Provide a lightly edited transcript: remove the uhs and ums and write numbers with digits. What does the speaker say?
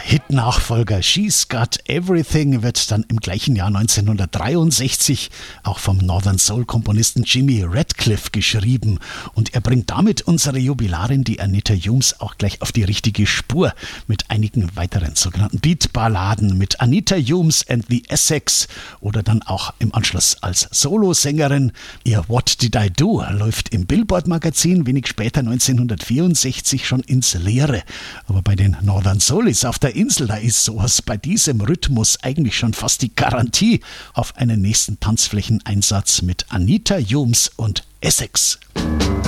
Hit-Nachfolger She's Got Everything wird dann im gleichen Jahr 1963 auch vom Northern Soul-Komponisten Jimmy Radcliffe geschrieben. Und er bringt damit unsere Jubilarin, die Anita Humes, auch gleich auf die richtige Spur mit einigen weiteren sogenannten Beat-Balladen mit Anita Humes and the Essex oder dann auch im Anschluss als Solosängerin. Ihr What Did I Do läuft im Billboard-Magazin, wenig später 1964 schon ins Leere. Aber bei den Northern Soulies auf der Insel, da ist sowas bei diesem Rhythmus eigentlich schon fast die Garantie auf einen nächsten Tanzflächeneinsatz mit Anita Humes und Essex.